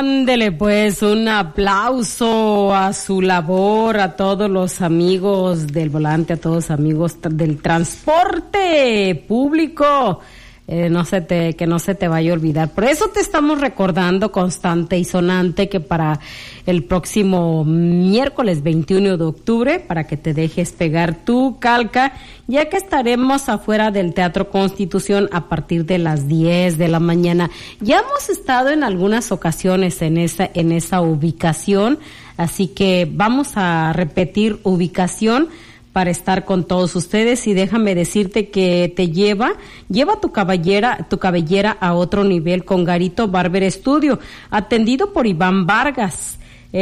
Ándele pues, un aplauso a su labor, a todos los amigos del volante, a todos los amigos del transporte público. Que no se te vaya a olvidar. Por eso te estamos recordando constante y sonante que para el próximo miércoles 21 de octubre, para que te dejes pegar tu calca, ya que estaremos afuera del Teatro Constitución a partir de las 10 de la mañana. Ya hemos estado en algunas ocasiones en esa ubicación, así que vamos a repetir ubicación para estar con todos ustedes, y déjame decirte que te lleva tu cabellera a otro nivel con Garito Barber Studio, atendido por Iván Vargas,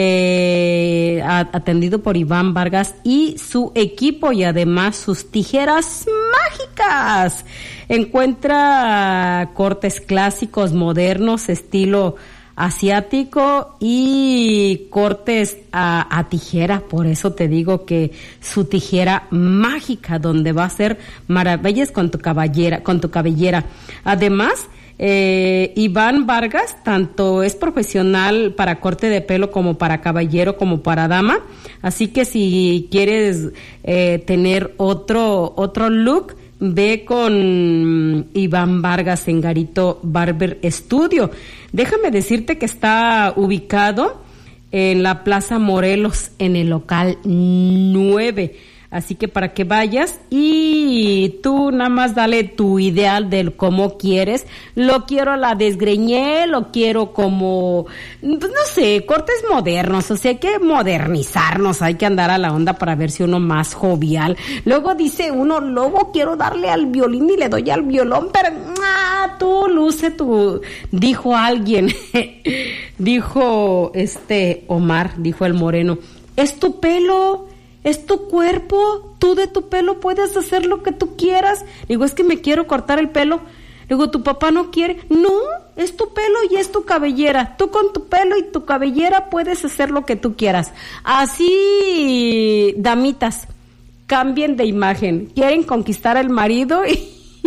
y su equipo, y además sus tijeras mágicas. Encuentra cortes clásicos, modernos, estilo asiático y cortes a tijera. Por eso te digo que su tijera mágica, donde va a ser maravillas con tu cabellera. Además, Iván Vargas tanto es profesional para corte de pelo como para caballero como para dama, así que si quieres tener otro look, ve con Iván Vargas en Garito Barber Studio. Déjame decirte que está ubicado en la Plaza Morelos, en el local 9. Así que para que vayas y tú nada más dale tu ideal del cómo quieres. Lo quiero a la desgreñé, lo quiero como, pues no sé, cortes modernos. O sea, hay que modernizarnos, hay que andar a la onda para ver si uno más jovial. Luego dice uno, luego quiero darle al violín y le doy al violón, pero tú luce tu, dijo alguien, dijo Omar, dijo el moreno, es tu pelo, es tu cuerpo, tú de tu pelo puedes hacer lo que tú quieras. Digo, es que me quiero cortar el pelo. Digo, ¿tu papá no quiere? No, es tu pelo y es tu cabellera. Tú con tu pelo y tu cabellera puedes hacer lo que tú quieras. Así, damitas, cambien de imagen. Quieren conquistar al marido y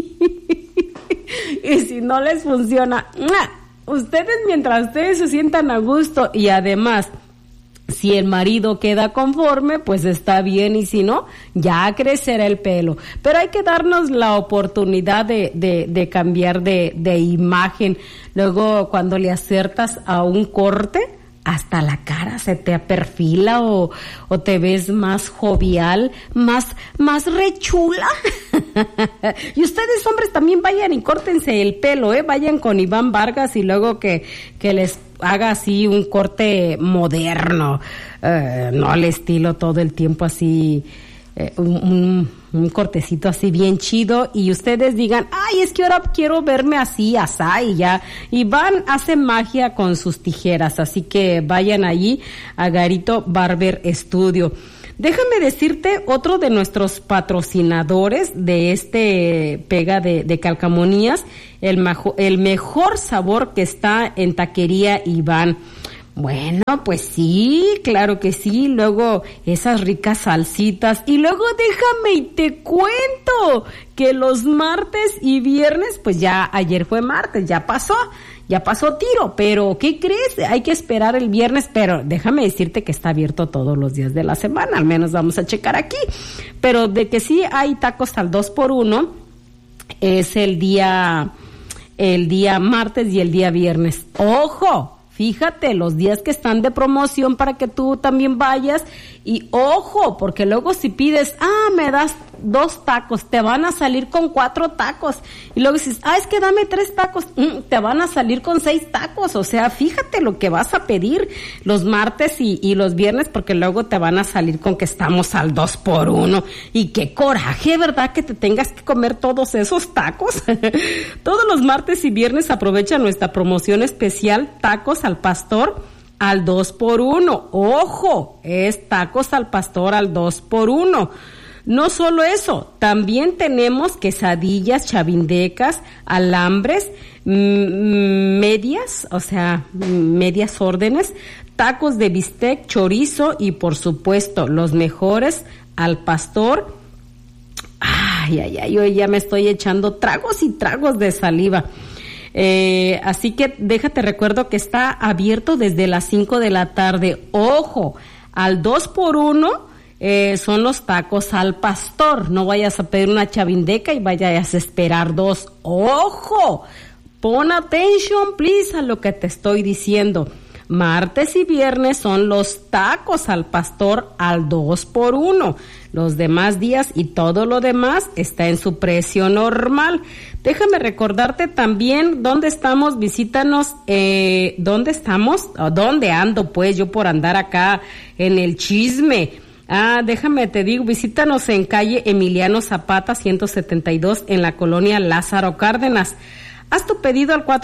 si no les funciona, ustedes, mientras ustedes se sientan a gusto, y además, si el marido queda conforme, pues está bien, y si no, ya crecerá el pelo. Pero hay que darnos la oportunidad de cambiar de imagen. Luego, cuando le acertas a un corte, hasta la cara se te perfila o te ves más jovial, más rechula. Y ustedes, hombres, también vayan y córtense el pelo, vayan con Iván Vargas y luego que les haga así un corte moderno, no al estilo todo el tiempo así, un cortecito así bien chido, y ustedes digan, ay, es que ahora quiero verme así, asá, y ya. Iván hace magia con sus tijeras, así que vayan allí a Garito Barber Studio. Déjame decirte otro de nuestros patrocinadores de pega de calcamonías, el mejor sabor que está en Taquería Iván. Bueno, pues sí, claro que sí. Luego esas ricas salsitas. Y luego déjame y te cuento que los martes y viernes, pues ya ayer fue martes, ya pasó tiro, pero ¿qué crees? Hay que esperar el viernes, pero déjame decirte que está abierto todos los días de la semana, al menos vamos a checar aquí. Pero de que sí hay tacos al 2x1, es el día martes y el día viernes. ¡Ojo! Fíjate, los días que están de promoción para que tú también vayas. Y ojo, porque luego si pides, me das 2 tacos, te van a salir con 4 tacos. Y luego dices, es que dame 3 tacos, te van a salir con 6 tacos. O sea, fíjate lo que vas a pedir los martes y los viernes, porque luego te van a salir con que estamos al 2x1. Y qué coraje, ¿verdad? Que te tengas que comer todos esos tacos. Todos los martes y viernes aprovecha nuestra promoción especial, tacos al pastor al 2x1. Ojo, es tacos al pastor al 2x1. No solo eso, también tenemos quesadillas chavindecas, alambres, medias, o sea, medias órdenes, tacos de bistec, chorizo y por supuesto los mejores al pastor. Ay, yo ya me estoy echando tragos y tragos de saliva. Así que déjate recuerdo que está abierto desde las 5 de la tarde. Ojo, al 2x1 son los tacos al pastor. No vayas a pedir una chavindeca y vayas a esperar 2. ¡Ojo! Pon attention, please, a lo que te estoy diciendo. Martes y viernes son los tacos al pastor al 2x1. Los demás días y todo lo demás está en su precio normal. Déjame recordarte también dónde estamos, visítanos, dónde estamos, dónde ando pues yo por andar acá en el chisme. Déjame te digo, visítanos en calle Emiliano Zapata 172 en la colonia Lázaro Cárdenas. Haz tu pedido al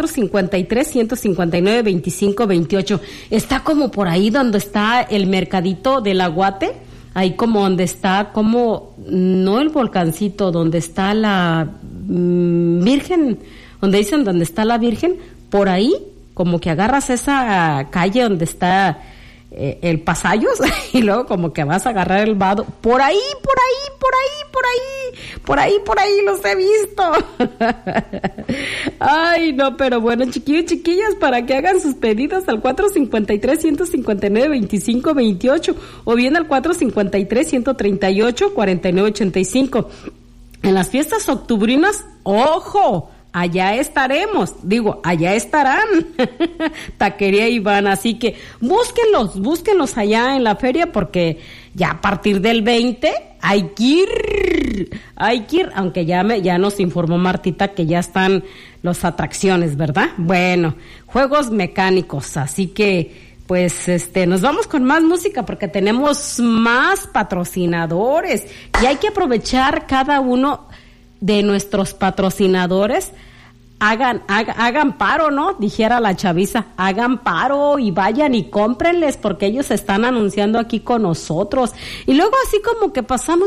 453-159-2528. Está como por ahí donde está el mercadito del Aguate, ahí como donde está, como, no el volcancito, donde está la Virgen, donde dicen donde está la Virgen, por ahí, como que agarras esa calle donde está el Pasallos y luego como que vas a agarrar el vado, por ahí los he visto. Ay, no, pero bueno, chiquillos, chiquillas, para que hagan sus pedidos al 453-159-2528 o bien al 453-138-4985. En las fiestas octubrinas, ¡ojo! Allá estaremos, allá estarán, Taquería Iván, así que búsquenlos allá en la feria porque ya a partir del 20 hay que ir, aunque ya nos informó Martita que ya están las atracciones, ¿verdad? Bueno, juegos mecánicos, así que pues nos vamos con más música porque tenemos más patrocinadores y hay que aprovechar cada uno de nuestros patrocinadores. Hagan paro, ¿no? Dijera la chaviza, hagan paro y vayan y cómprenles porque ellos están anunciando aquí con nosotros. Y luego así como que pasamos,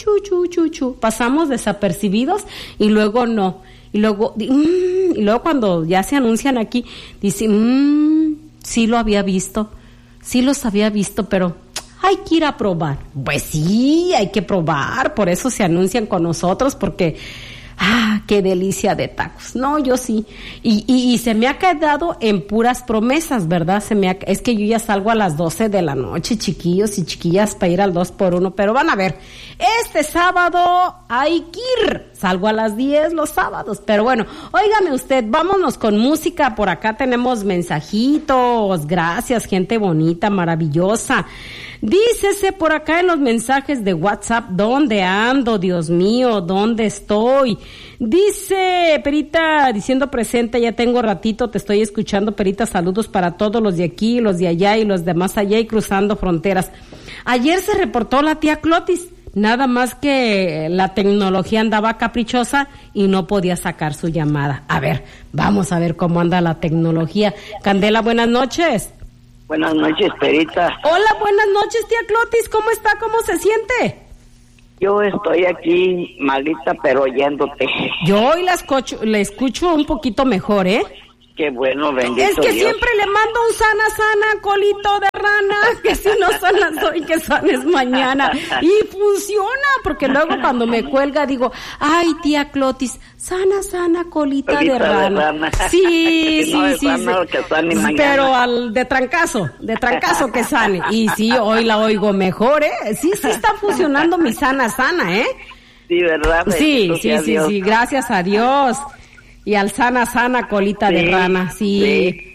pasamos desapercibidos y luego no. Y luego cuando ya se anuncian aquí, dicen, sí lo había visto, sí los había visto, pero hay que ir a probar. Pues sí, hay que probar, por eso se anuncian con nosotros, porque qué delicia de tacos. No, yo sí. Y se me ha quedado en puras promesas, ¿verdad? Es que yo ya salgo a las 12 de la noche, chiquillos y chiquillas, para ir al 2x1, pero van a ver, este sábado hay que ir. Salgo a las 10 los sábados, pero bueno, óigame usted, vámonos con música. Por acá tenemos mensajitos. Gracias, gente bonita, maravillosa. Dícese por acá en los mensajes de WhatsApp, ¿dónde ando? Dios mío, ¿dónde estoy? Dice Perita, diciendo presente, ya tengo ratito, te estoy escuchando, Perita, saludos para todos los de aquí, los de allá y los de más allá y cruzando fronteras. Ayer se reportó la tía Clotis, nada más que la tecnología andaba caprichosa y no podía sacar su llamada. A ver, vamos a ver cómo anda la tecnología. Candela, buenas noches. Buenas noches, Perita. Hola, buenas noches, tía Clotis. ¿Cómo está? ¿Cómo se siente? Yo estoy aquí malita, pero oyéndote. Yo hoy la escucho un poquito mejor, ¿eh? Qué bueno, bendito Es que Dios. siempre le mando un sana, colito de rana, que si no son las hoy, que son es mañana. Y funciona, porque luego cuando me cuelga digo, ay, tía Clotis, sana, colita de rana. Sí, no, sí. Que sane mañana. Pero de trancazo que sane. Y sí, hoy la oigo mejor, ¿eh? Sí está funcionando mi sana, ¿eh? Sí, ¿verdad? Sí, gracias a Dios. Y al sana, colita de rana, sí.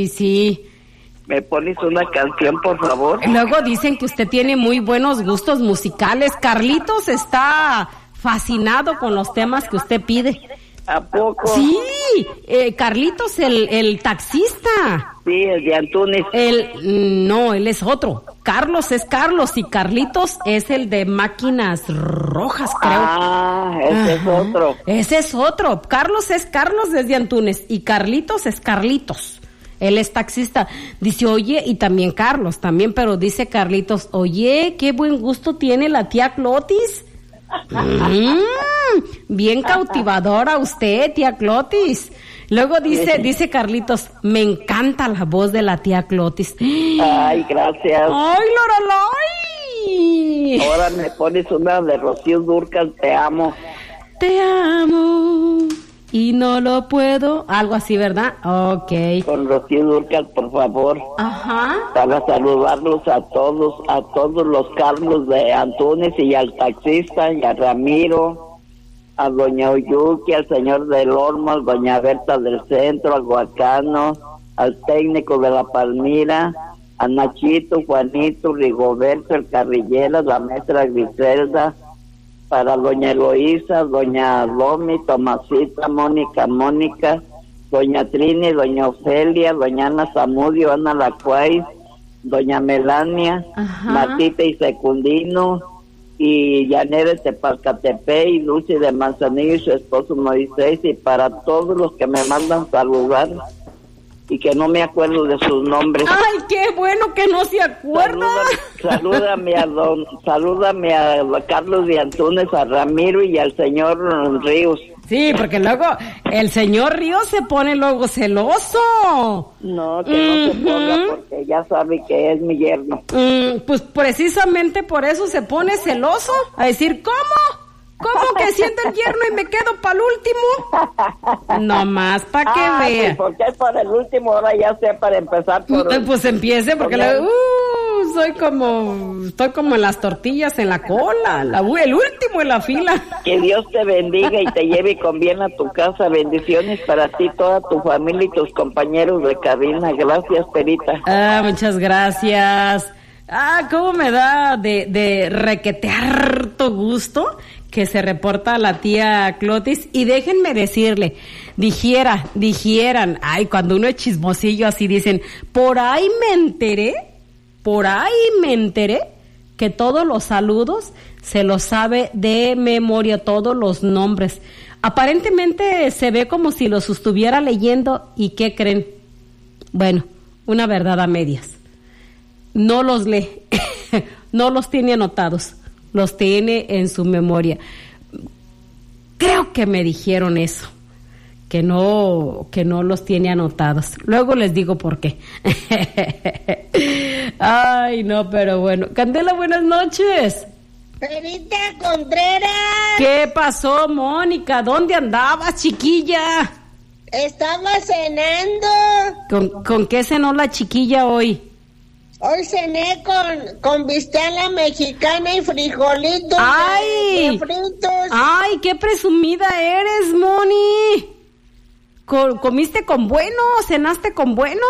¿Me pones una canción, por favor? Luego dicen que usted tiene muy buenos gustos musicales. Carlitos está fascinado con los temas que usted pide. ¿A poco? Sí, Carlitos, el taxista. Sí, el de Antunes. No, él es otro. Carlos es Carlos y Carlitos es el de máquinas rojas, creo. Ese es otro. Ese es otro. Carlos es Carlos desde Antunes y Carlitos es Carlitos. Él es taxista. Dice, oye, y también Carlos, pero dice Carlitos, oye, qué buen gusto tiene la tía Clotis. Bien cautivadora usted, tía Clotis. Luego dice Carlitos, me encanta la voz de la tía Clotis. Ay, gracias. Ay, Lorelai. Ahora me pones una de Rocío Dúrcal, te amo. Te amo. y no lo puedo, algo así, ¿verdad? Ok. Con Rocío Dúrcal, por favor. Ajá. Para saludarlos a todos los Carlos de Antunes y al taxista y a Ramiro, a doña Oyuki, al señor del Olmo, a doña Berta del Centro, al Huacano, al técnico de la Palmira, a Nachito, Juanito, Rigoberto, el Carrillera, la maestra Griselda, para doña Eloísa, doña Lomi, Tomasita, Mónica, doña Trini, doña Ofelia, doña Ana Zamudio, Ana Lacuay, doña Melania, Martita y Secundino, y Yanere de Tepalcatepec, y Lucy de Manzanillo y su esposo Moisés, y para todos los que me mandan saludar y que no me acuerdo de sus nombres. ¡Ay, qué bueno que no se acuerda! Salúdame a Carlos de Antunes, a Ramiro y al señor Ríos. Sí, porque luego el señor Ríos se pone luego celoso. No, que no se ponga porque ya sabe que es mi yerno. Pues precisamente por eso se pone celoso, a decir, ¿cómo? ¿Cómo que siento el yerno y me quedo para el último? No más, para que vea. Sí, porque es para el último, ahora ya sea para empezar por... Pues empiece, porque estoy como en las tortillas en la cola, el último en la fila. Que Dios te bendiga y te lleve con bien a tu casa. Bendiciones para ti, toda tu familia y tus compañeros de cabina. Gracias, Perita. Muchas gracias. Cómo me da de requetear tu gusto que se reporta a la tía Clotis. Y déjenme decirle, dijeran, cuando uno es chismosillo así dicen, por ahí me enteré que todos los saludos se los sabe de memoria, todos los nombres. Aparentemente se ve como si los estuviera leyendo. ¿Y qué creen? Bueno, una verdad a medias. No los lee, no los tiene anotados, los tiene en su memoria. Creo que me dijeron eso, que no los tiene anotados. Luego les digo por qué. Ay, no, pero bueno. Candela, buenas noches. Perita Contreras. ¿Qué pasó, Mónica? ¿Dónde andabas, chiquilla? Estaba cenando. ¿Con qué cenó la chiquilla hoy? Hoy cené con bistec a la mexicana y frijolitos de fritos. ¡Ay, qué presumida eres, Moni! ¿Comiste con bueno? ¿Cenaste con bueno?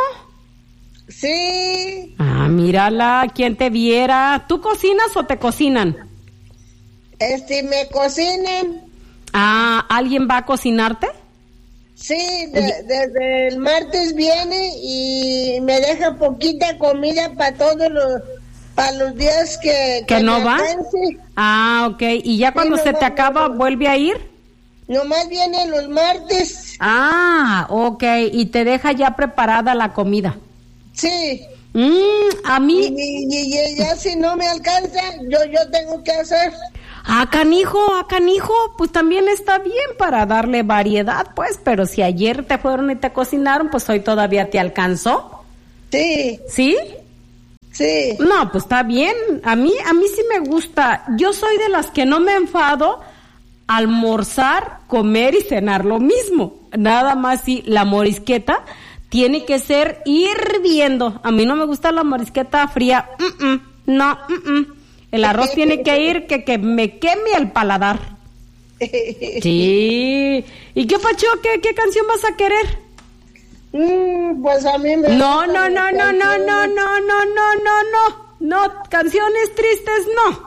Sí. Mírala, ¿quién te viera? ¿Tú cocinas o te cocinan? Me cocinan. ¿Alguien va a cocinarte? Sí, desde el martes viene y me deja poquita comida para los días que no va. Ok, y ya cuando se te acaba, ¿vuelve a ir? Nomás viene los martes. Ok, y te deja ya preparada la comida. Sí. A mí... Y ya si no me alcanza, yo tengo que hacer... canijo, pues también está bien para darle variedad, pues, pero si ayer te fueron y te cocinaron, pues hoy todavía te alcanzó. Sí. ¿Sí? Sí. No, pues está bien, a mí sí me gusta. Yo soy de las que no me enfado almorzar, comer y cenar lo mismo. Nada más si la morisqueta tiene que ser hirviendo. A mí no me gusta la morisqueta fría. No. El arroz tiene que ir que me queme el paladar. Sí. ¿Y qué pacho? ¿Qué canción vas a querer? Pues a mí me... No. No, canciones tristes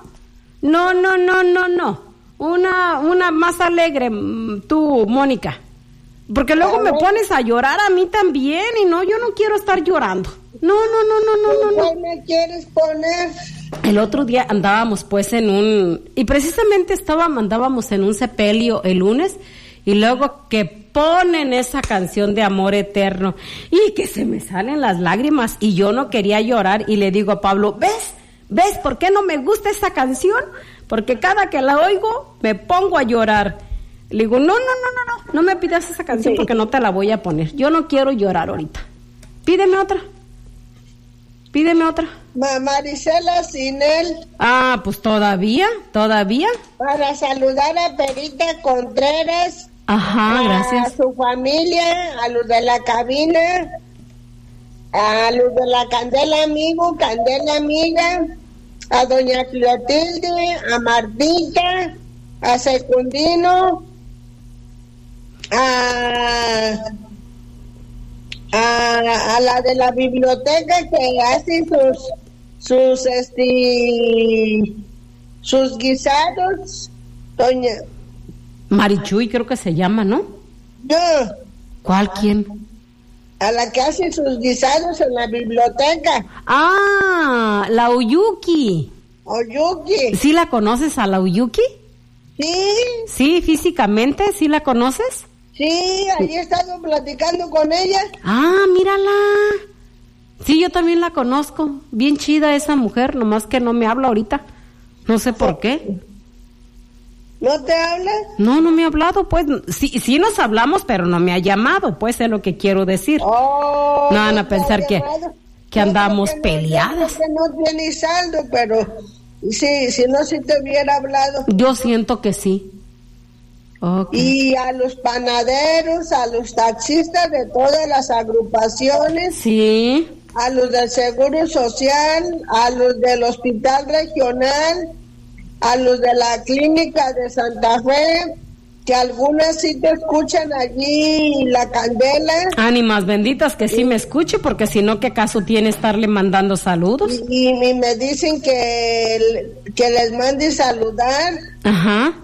no. Una más alegre, tú, Mónica. Porque luego me pones a llorar a mí también y yo no quiero estar llorando. No. ¿Cuál me quieres poner? El otro día andábamos pues y precisamente andábamos en un sepelio el lunes y luego que ponen esa canción de Amor Eterno y que se me salen las lágrimas y yo no quería llorar y le digo a Pablo, ¿ves por qué no me gusta esa canción? Porque cada que la oigo me pongo a llorar. Le digo, no me pidas esa canción porque no te la voy a poner. Yo no quiero llorar ahorita. Pídeme otra. Marisela Sinel. Pues todavía. Para saludar a Perita Contreras Ajá, gracias. A su familia, a los de la cabina, a los de la Candela Amigo, Candela Amiga, a doña Clotilde, a Martita, a Secundino, a la de la biblioteca que hace sus guisados, doña Marichuy creo que se llama, ¿no? No. ¿Cuál? ¿Quién? A la que hace sus guisados en la biblioteca. Ah, la Uyuki. Oyuki. ¿Sí la conoces a la Uyuki? Sí. Sí, físicamente, ¿sí la conoces? Sí, allí he estado platicando con ella. Ah, mírala. Sí, yo también la conozco. Bien chida esa mujer, nomás que no me habla ahorita. No sé por qué. ¿No te habla? No, no me ha hablado, pues. Sí nos hablamos, pero no me ha llamado, pues es lo que quiero decir. Oh, no van a pensar que andamos peleadas. Que no tiene saldo, pero sí, si no, si te hubiera hablado. Yo siento que sí. Okay. Y a los panaderos, a los taxistas de todas las agrupaciones. Sí. A los del Seguro Social, a los del Hospital Regional, a los de la Clínica de Santa Fe, que algunas sí te escuchan allí, la Candela. Ánimas benditas que sí me escuche, porque si no, ¿qué caso tiene estarle mandando saludos? Y me dicen que les mande saludar. Ajá.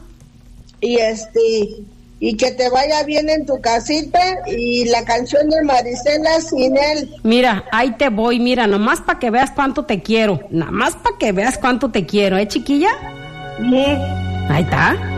Y que te vaya bien en tu casita, y la canción de Marisela Sin Él. Mira, ahí te voy, mira, nomás para que veas cuánto te quiero, nada más para que veas cuánto te quiero, ¿eh, chiquilla? Sí. Ahí está.